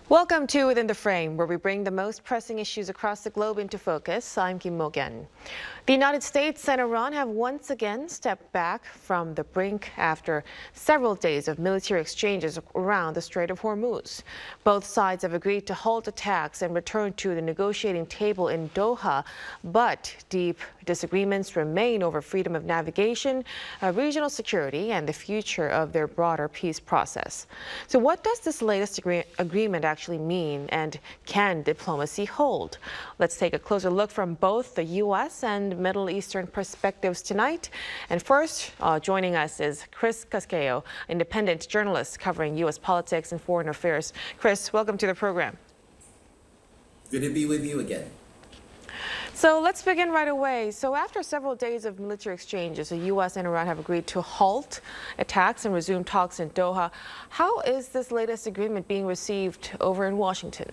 Welcome to Within the Frame, where we bring the most pressing issues across the globe into focus. I'm Kim Mo-gen. The United States and Iran have once again stepped back from the brink after several days of military exchanges around the Strait of Hormuz. Both sides have agreed to halt attacks and return to the negotiating table in Doha, but deep disagreements remain over freedom of navigation, regional security, and the future of their broader peace process. So what does this latest agreement actually mean, and can diplomacy hold? Let's take a closer look from both the U.S. and Middle Eastern perspectives tonight. And first, joining us is Chris Casquejo, independent journalist covering U.S. politics and foreign affairs. Chris, welcome to the program. Good to be with you again. So let's begin right away. So after several days of military exchanges, the U.S. and Iran have agreed to halt attacks and resume talks in Doha. How is this latest agreement being received over in Washington?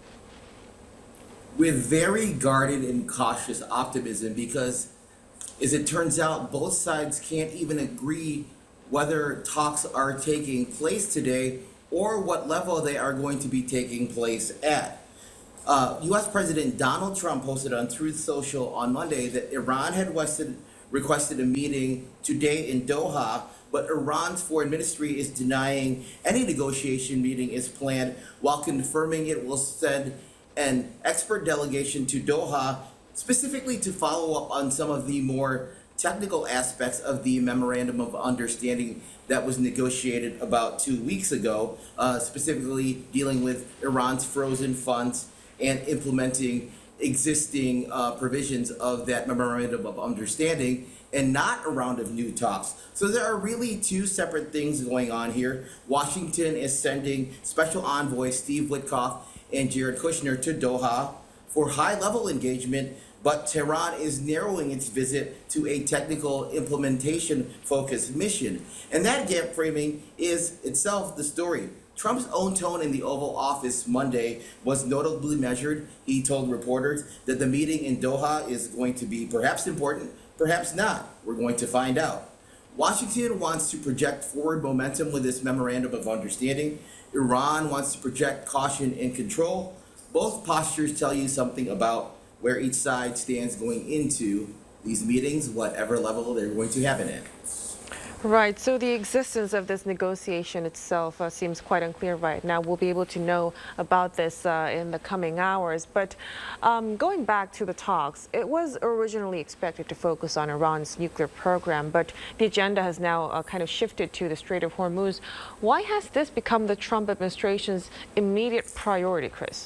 With very guarded and cautious optimism, because as it turns out, both sides can't even agree whether talks are taking place today or what level they are going to be taking place at. U.S. President Donald Trump posted on Truth Social on Monday that Iran had requested a meeting today in Doha, but Iran's foreign ministry is denying any negotiation meeting is planned, while confirming it will send an expert delegation to Doha specifically to follow up on some of the more technical aspects of the memorandum of understanding that was negotiated about 2 weeks ago, specifically dealing with Iran's frozen funds and implementing existing provisions of that memorandum of understanding, and not a round of new talks. So there are really two separate things going on here. Washington is sending special envoys Steve Witkoff and Jared Kushner to Doha for high-level engagement, but Tehran is narrowing its visit to a technical implementation-focused mission. And that gap framing is itself the story. Trump's own tone in the Oval Office Monday was notably measured. He told reporters that the meeting in Doha is going to be perhaps important, perhaps not. We're going to find out. Washington wants to project forward momentum with this memorandum of understanding. Iran wants to project caution and control. Both postures tell you something about where each side stands going into these meetings, whatever level they're going to have it at. Right, so the existence of this negotiation itself seems quite unclear right now. We'll be able to know about this in the coming hours. But going back to the talks, it was originally expected to focus on Iran's nuclear program, but the agenda has now kind of shifted to the Strait of Hormuz. Why has this become the Trump administration's immediate priority, Chris?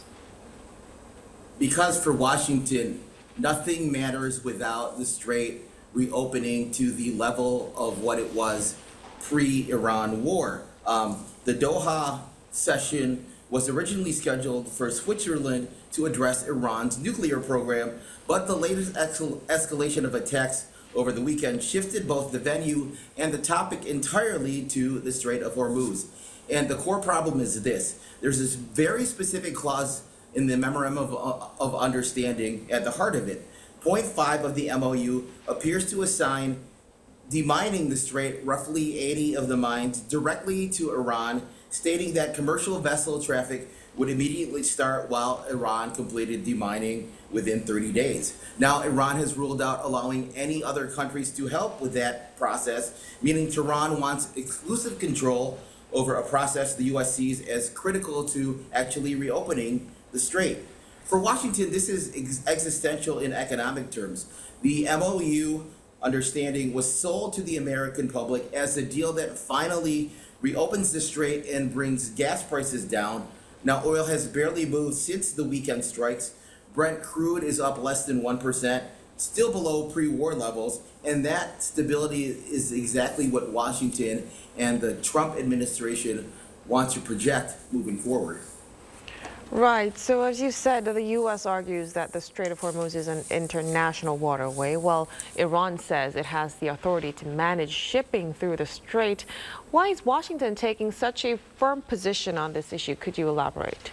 Because for Washington, nothing matters without the Strait reopening to the level of what it was pre-Iran war. The Doha session was originally scheduled for Switzerland to address Iran's nuclear program, but the latest escalation of attacks over the weekend shifted both the venue and the topic entirely to the Strait of Hormuz. And the core problem is this: there's this very specific clause in the Memorandum of Understanding at the heart of it. Point 5 of the MOU appears to assign demining the strait, roughly 80 of the mines, directly to Iran, stating that commercial vessel traffic would immediately start while Iran completed demining within 30 days. Now, Iran has ruled out allowing any other countries to help with that process, meaning Tehran wants exclusive control over a process the U.S. sees as critical to actually reopening the strait. For Washington, this is existential in economic terms. The MOU understanding was sold to the American public as a deal that finally reopens the strait and brings gas prices down. Now, oil has barely moved since the weekend strikes. Brent crude is up less than 1%, still below pre-war levels, and that stability is exactly what Washington and the Trump administration want to project moving forward. Right. So as you said, the U.S. argues that the Strait of Hormuz is an international waterway, while Iran says it has the authority to manage shipping through the strait. Why is Washington taking such a firm position on this issue? Could you elaborate?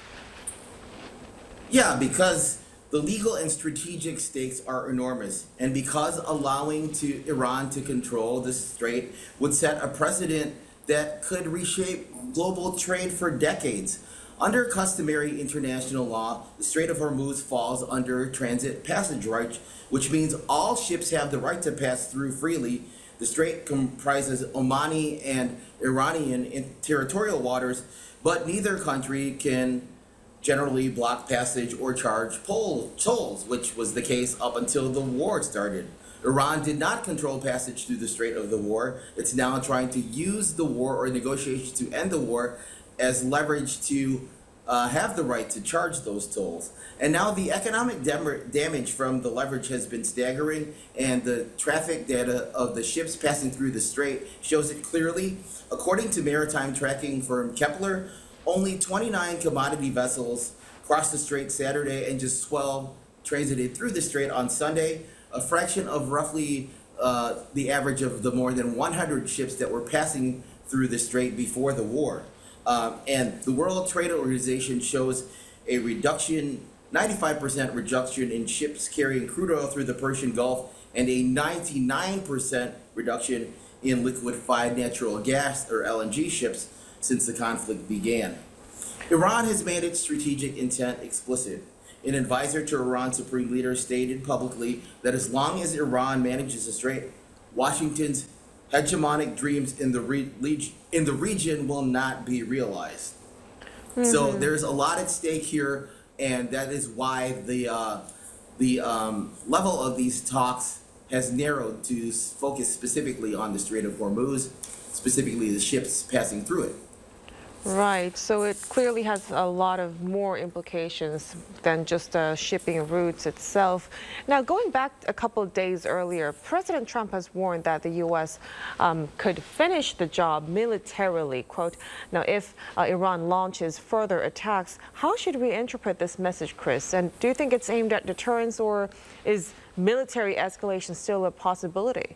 Yeah, because the legal and strategic stakes are enormous, and because allowing to Iran to control the strait would set a precedent that could reshape global trade for decades. Under customary international law, the Strait of Hormuz falls under transit passage right, which means all ships have the right to pass through freely. The strait comprises Omani and Iranian territorial waters, but neither country can generally block passage or charge tolls, which was the case up until the war started. Iran did not control passage through the Strait of the War. It's now trying to use the war or negotiations to end the war as leverage to have the right to charge those tolls. And now the economic damage from the leverage has been staggering, and the traffic data of the ships passing through the strait shows it clearly. According to maritime tracking firm Kepler, only 29 commodity vessels crossed the strait Saturday and just 12 transited through the strait on Sunday, a fraction of roughly the average of the more than 100 ships that were passing through the strait before the war. And the World Trade Organization shows a 95% reduction in ships carrying crude oil through the Persian Gulf and a 99% reduction in liquefied natural gas or LNG ships since the conflict began. Iran has made its strategic intent explicit. An advisor to Iran's supreme leader stated publicly that as long as Iran manages the strait, Washington's hegemonic dreams in the region will not be realized. So there's a lot at stake here, and that is why the level of these talks has narrowed to focus specifically on the Strait of Hormuz, specifically the ships passing through it. Right, so it clearly has a lot of more implications than just shipping routes itself. Now, going back a couple of days earlier, President Trump has warned that the U.S. Could finish the job militarily, quote. Now, if Iran launches further attacks, how should we interpret this message, Chris? And do you think it's aimed at deterrence, or is military escalation still a possibility?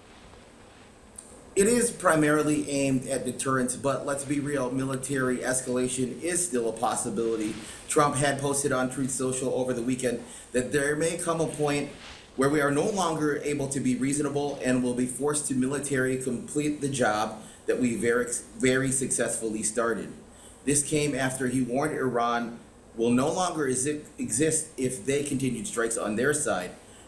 It is primarily aimed at deterrence, but let's be real, military escalation is still a possibility. Trump had posted on Truth Social over the weekend that there may come a point where we are no longer able to be reasonable and will be forced to military complete the job that we very successfully started. This came after he warned Iran will no longer exist if they continued strikes on their side.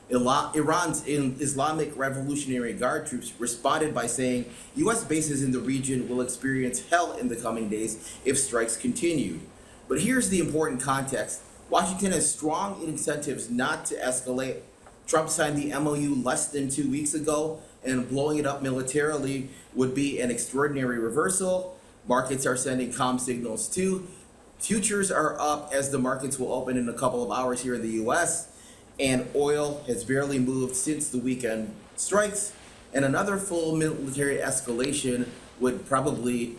Iran's Islamic Revolutionary Guard troops responded by saying U.S. bases in the region will experience hell in the coming days if strikes continue. But here's the important context. Washington has strong incentives not to escalate. Trump signed the MOU less than 2 weeks ago, and blowing it up militarily would be an extraordinary reversal. Markets are sending calm signals too. Futures are up as the markets will open in a couple of hours here in the U.S., and oil has barely moved since the weekend strikes, and another full military escalation would probably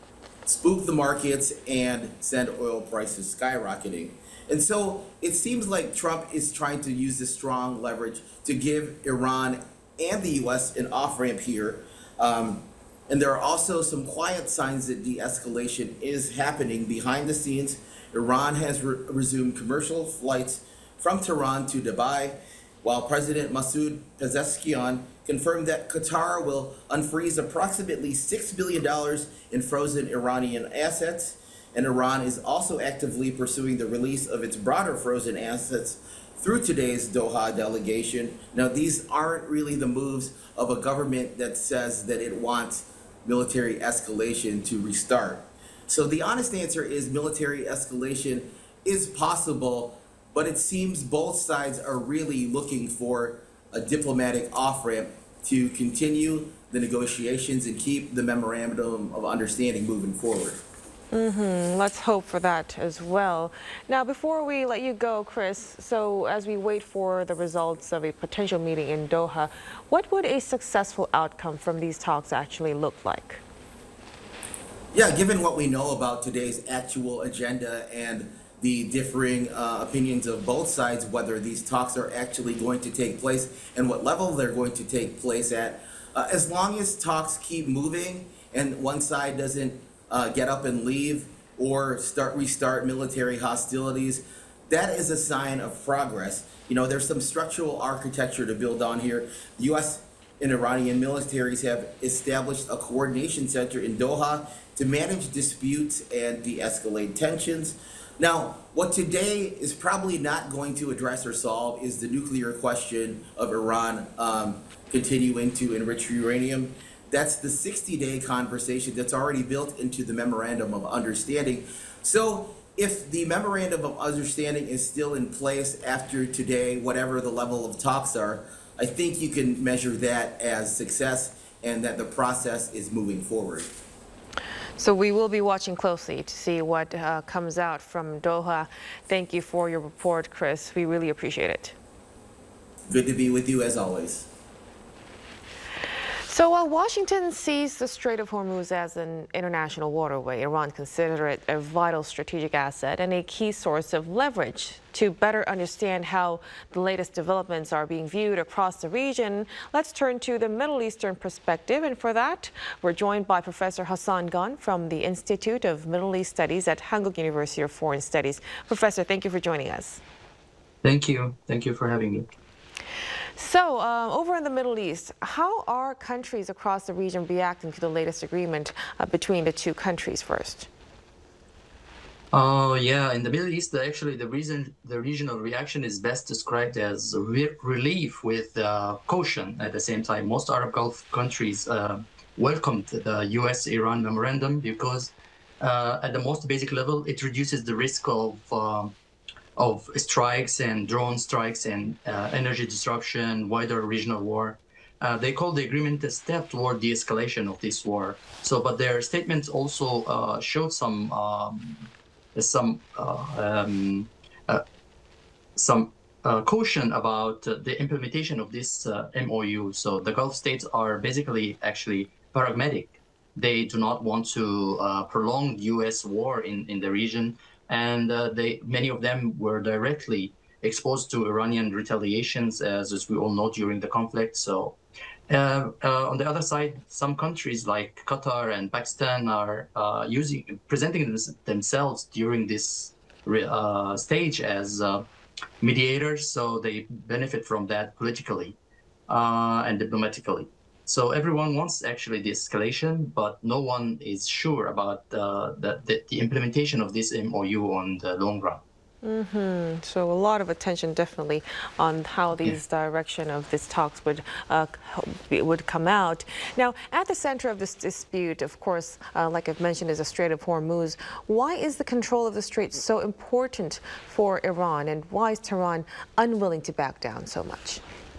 spook the markets and send oil prices skyrocketing. And so it seems like Trump is trying to use this strong leverage to give Iran and the U.S. an off-ramp here. And there are also some quiet signs that de-escalation is happening behind the scenes. Iran has resumed commercial flights from Tehran to Dubai, while President Masoud Pezeshkian confirmed that Qatar will unfreeze approximately $6 billion in frozen Iranian assets, and Iran is also actively pursuing the release of its broader frozen assets through today's Doha delegation. Now, these aren't really the moves of a government that says that it wants military escalation to restart. So the honest answer is military escalation is possible, but it seems both sides are really looking for a diplomatic off-ramp to continue the negotiations and keep the memorandum of understanding moving forward. Let's hope for that as well. Now, before we let you go, Chris, so as we wait for the results of a potential meeting in Doha, what would a successful outcome from these talks actually look like? Yeah, given what we know about today's actual agenda and the differing opinions of both sides, whether these talks are actually going to take place and what level they're going to take place at. As long as talks keep moving and one side doesn't get up and leave or restart military hostilities, that is a sign of progress. You know, there's some structural architecture to build on here. The U.S. and Iranian militaries have established a coordination center in Doha to manage disputes and de-escalate tensions. Now, what today is probably not going to address or solve is the nuclear question of Iran continuing to enrich uranium. That's the 60-day conversation that's already built into the Memorandum of Understanding. So if the Memorandum of Understanding is still in place after today, whatever the level of talks are, I think you can measure that as success and that the process is moving forward. So we will be watching closely to see what comes out from Doha. Thank you for your report, Chris. We really appreciate it. Good to be with you as always. So while Washington sees the Strait of Hormuz as an international waterway, Iran considers it a vital strategic asset and a key source of leverage. To better understand how the latest developments are being viewed across the region, let's turn to the Middle Eastern perspective. And for that, we're joined by Professor Hassan Ghane from the Institute of Middle East Studies at Hanguk University of Foreign Studies. Professor, thank you for joining us. Thank you. Thank you for having me. So, over in the Middle East, how are countries across the region reacting to the latest agreement between the two countries first? Yeah, in the Middle East, actually, the regional reaction is best described as relief with caution at the same time. Most Arab Gulf countries welcomed the US-Iran memorandum because at the most basic level, it reduces the risk of strikes and drone strikes and energy disruption, wider regional war. They call the agreement a step toward de-escalation of this war. So, but their statements also showed some caution about the implementation of this MOU. So the Gulf states are basically actually pragmatic. They do not want to prolong U.S. war in the region. And many of them were directly exposed to Iranian retaliations, as we all know, during the conflict. So on the other side, some countries like Qatar and Pakistan are presenting themselves during this stage as mediators. So they benefit from that politically and diplomatically. So everyone wants actually the escalation, but no one is sure about the implementation of this MOU on the long run. So a lot of attention definitely on how these direction of this talks would come out. Now, at the center of this dispute, of course, like I've mentioned, is the Strait of Hormuz. Why is the control of the strait so important for Iran, and why is Tehran unwilling to back down so much?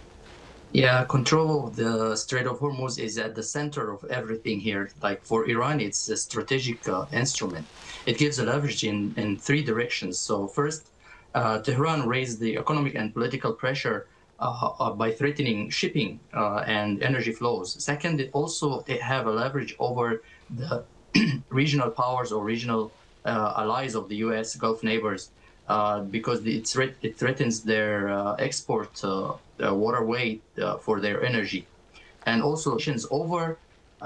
Yeah, control of the Strait of Hormuz is at the center of everything here. Like for Iran, it's a strategic instrument. It gives a leverage in three directions. So first, Tehran raised the economic and political pressure by threatening shipping and energy flows. Second, they have a leverage over the regional powers or regional allies of the U.S. Gulf neighbors because it threatens their export waterway for their energy, and also over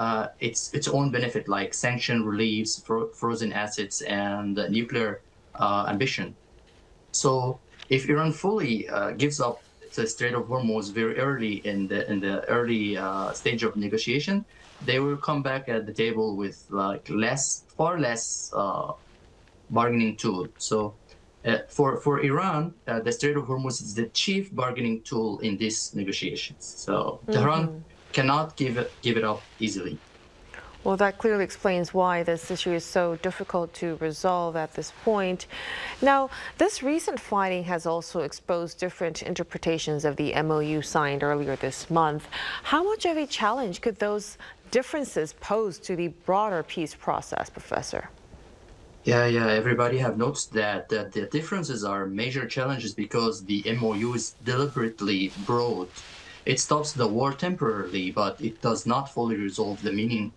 its own benefit, like sanction reliefs, frozen assets, and nuclear ambition. So if Iran fully gives up the Strait of Hormuz very early in the early stage of negotiation, they will come back at the table with like far less bargaining tool. So for Iran, the Strait of Hormuz is the chief bargaining tool in these negotiations. So Tehran cannot give it up easily. Well, that clearly explains why this issue is so difficult to resolve at this point. Now, this recent fighting has also exposed different interpretations of the MOU signed earlier this month. How much of a challenge could those differences pose to the broader peace process, Professor? Yeah, everybody have noticed that the differences are major challenges because the MOU is deliberately broad. It stops the war temporarily, but it does not fully resolve the meaning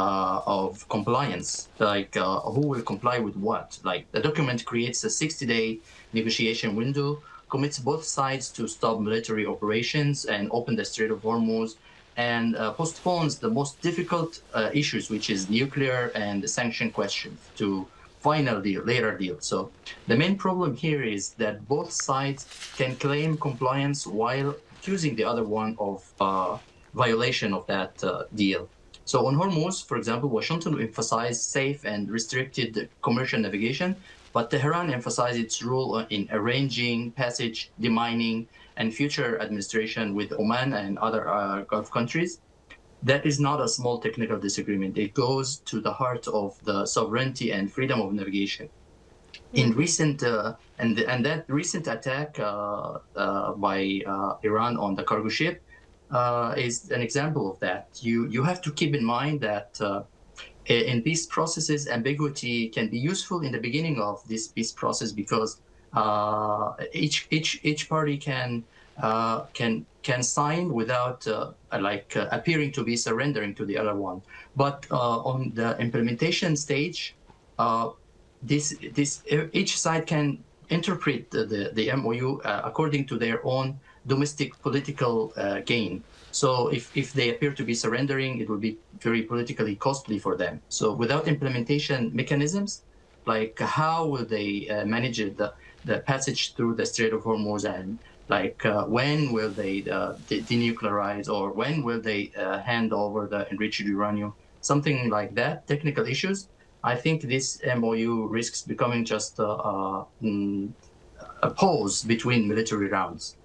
of compliance, like who will comply with what. Like the document creates a 60-day negotiation window, commits both sides to stop military operations and open the Strait of Hormuz, and postpones the most difficult issues, which is nuclear and the sanction questions, to final deal, later deal. So the main problem here is that both sides can claim compliance while accusing the other one of violation of that deal. So on Hormuz, for example, Washington emphasized safe and restricted commercial navigation, but Tehran emphasized its role in arranging passage, demining, and future administration with Oman and other Gulf countries. That is not a small technical disagreement. It goes to the heart of the sovereignty and freedom of navigation. In recent and that recent attack by Iran on the cargo ship is an example of that. You have to keep in mind that in peace processes, ambiguity can be useful in the beginning of this peace process because each party can sign without appearing to be surrendering to the other one. But on the implementation stage, each side can interpret the MOU according to their own domestic political gain. So if they appear to be surrendering, it will be very politically costly for them. So without implementation mechanisms, like how will they manage the passage through the Strait of Hormuz, and when will they denuclearize, or when will they hand over the enriched uranium, something like that, technical issues. I think this MOU risks becoming just a pause between military rounds.